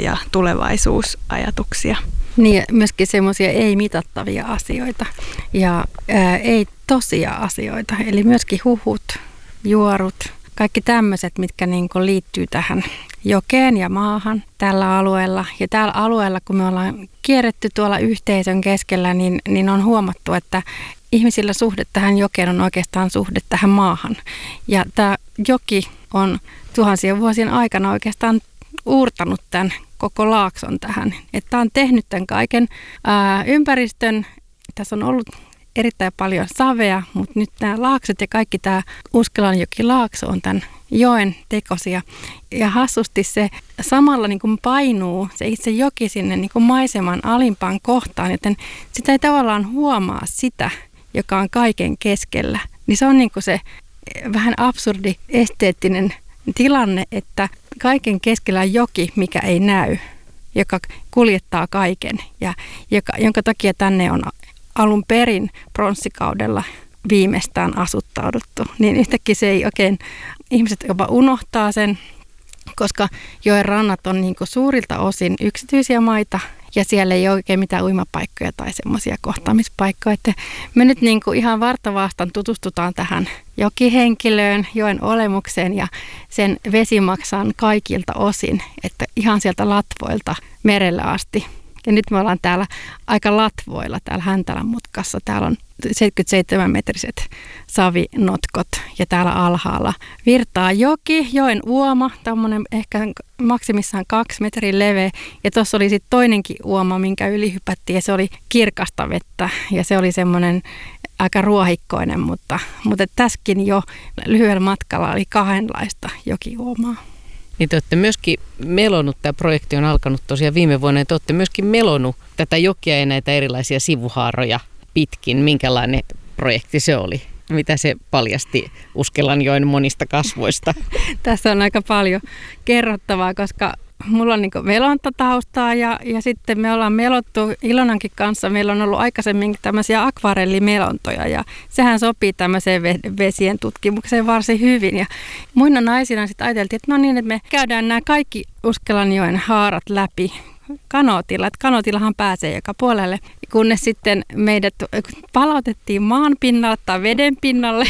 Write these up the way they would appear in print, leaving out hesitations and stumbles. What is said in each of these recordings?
ja tulevaisuusajatuksia. Niin, myöskin semmoisia ei-mitattavia asioita ja ei tosia asioita, eli myöskin huhut, juorut, kaikki tämmöiset, mitkä niin kuin liittyy tähän jokeen ja maahan tällä alueella. Ja tällä alueella, kun me ollaan kierretty tuolla yhteisön keskellä, niin on huomattu, että ihmisillä suhde tähän jokeen on oikeastaan suhde tähän maahan. Ja tämä joki on tuhansien vuosien aikana oikeastaan uurtanut tämän koko laakson tähän. Että on tehnyt tämän kaiken ympäristön. Tässä on ollut erittäin paljon savea, mutta nyt nämä laaksot ja kaikki tämä Uskelanjoki-laakso on tämän joen tekosia. Ja hassusti se samalla niin kuin painuu se itse joki sinne niin kuin maiseman alimpaan kohtaan, joten sitä ei tavallaan huomaa sitä, joka on kaiken keskellä. Niin se on niin kuin se vähän absurdi esteettinen tilanne, että kaiken keskellä on joki, mikä ei näy, joka kuljettaa kaiken ja jonka takia tänne on alun perin pronssikaudella viimeistään asuttauduttu. Niin yhtäkkiä se ei oikein, ihmiset jopa unohtaa sen, koska joen rannat on niin kuin suurilta osin yksityisiä maita ja siellä ei ole oikein mitään uimapaikkoja tai semmoisia kohtaamispaikkoja. Että me nyt niin kuin ihan vartavaastaan tutustutaan tähän jokihenkilöön, joen olemukseen ja sen vesimaksan kaikilta osin, että ihan sieltä latvoilta merelle asti. Ja nyt me ollaan täällä aika latvoilla täällä Häntälän mutkassa. Täällä on 77-metriset savinotkot ja täällä alhaalla virtaa joki, joen uoma, tämmöinen ehkä maksimissaan 2 metriä leveä. Ja tuossa oli sitten toinenkin uoma, minkä yli hypättiin ja se oli kirkasta vettä ja se oli semmoinen aika ruohikkoinen, mutta tässäkin jo lyhyellä matkalla oli kahdenlaista jokiuomaa. Niin te olette myöskin melonut, tämä projekti on alkanut tosiaan viime vuonna, ja te olette myöskin melonut tätä jokia ja näitä erilaisia sivuhaaroja pitkin. Minkälainen projekti se oli? Mitä se paljasti Uskelanjoen monista kasvoista? Tässä on aika paljon kerrottavaa, koska mulla on niin melontataustaa ja sitten me ollaan melottu Ilonankin kanssa. Meillä on ollut aikaisemmin tämmöisiä akvarellimelontoja ja sehän sopii tämmöiseen vesien tutkimukseen varsin hyvin. Ja muina naisina sitten ajateltiin, että no niin, että me käydään nämä kaikki Uskelanjoen haarat läpi kanootilla. Että kanootillahan pääsee joka puolelle, kunnes sitten meidät palautettiin maan pinnalle tai veden pinnalle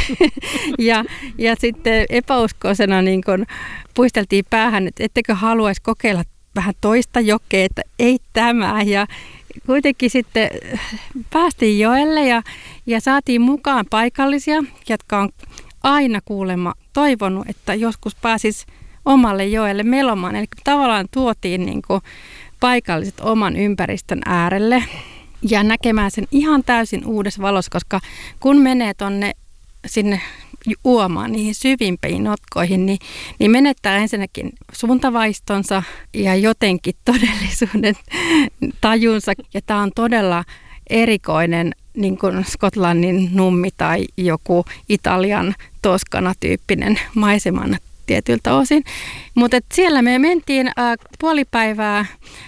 ja sitten epäuskoisena niin kun puisteltiin päähän, että ettekö haluaisi kokeilla vähän toista jokea, että ei tämä. Ja kuitenkin sitten päästiin joelle ja saatiin mukaan paikallisia, jotka on aina kuulemma toivonut, että joskus pääsisi omalle joelle melomaan. Eli tavallaan tuotiin niin kuin paikalliset oman ympäristön äärelle ja näkemään sen ihan täysin uudessa valossa, koska kun menee sinne uomaan niihin syvimpiin notkoihin, niin menettää ensinnäkin suuntavaistonsa ja jotenkin todellisuuden tajunsa. Ja tämä on todella erikoinen, niin kuin Skotlannin nummi tai joku Italian Toskana-tyyppinen maisemana tietyltä osin. Mutta siellä me mentiin puolipäivää,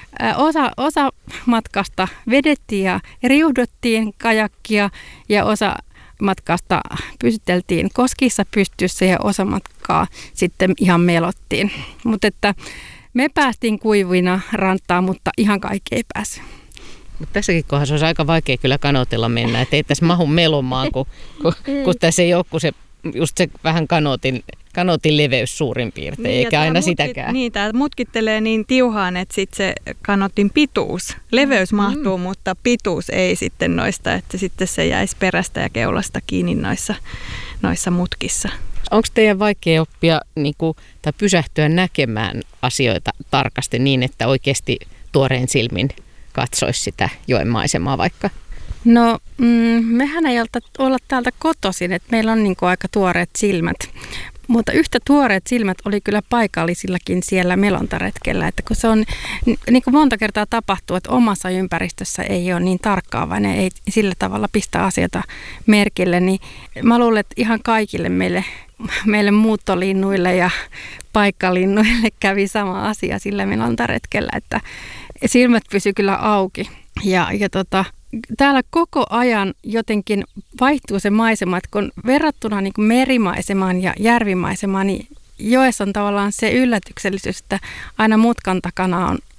osa matkasta vedettiin ja riuhdottiin kajakkia ja osa matkasta pysyteltiin koskissa pystyssä ja osa matkaa sitten ihan melottiin. Mutta että me päästiin kuivina rantaan, mutta ihan kaikki ei päässyt. Mutta tässäkin kohdassa olisi aika vaikea kyllä kanootilla mennä, että ei tässä mahu melomaan, kun tässä ei ole just se vähän kanootin leveys suurin piirtein, niin, eikä aina sitäkään. Niin, tämä mutkittelee niin tiuhaan, että sitten se kanootin pituus, leveys mahtuu, mutta pituus ei sitten noista, että sitten se jäisi perästä ja keulasta kiinni noissa mutkissa. Onko teidän vaikea oppia tai pysähtyä näkemään asioita tarkasti niin, että oikeasti tuoreen silmin katsoisi sitä joen maisemaa vaikka? No, mehän ei olla täältä kotoisin, että meillä on niin kuin aika tuoreet silmät. Mutta yhtä tuoreet silmät oli kyllä paikallisillakin siellä melontaretkellä, että kun se on, niin kuin monta kertaa tapahtuu, että omassa ympäristössä ei ole niin tarkkaavainen, ei sillä tavalla pistä asioita merkille, niin mä luulen, että ihan kaikille meille muuttolinnuille ja paikkalinnuille kävi sama asia sillä melontaretkellä, että silmät pysy kyllä auki ja täällä koko ajan jotenkin vaihtuu se maisema, että kun verrattuna niin kuin merimaisemaan ja järvimaisemaan, niin joessa on tavallaan se yllätyksellisyys, että aina mutkan takana on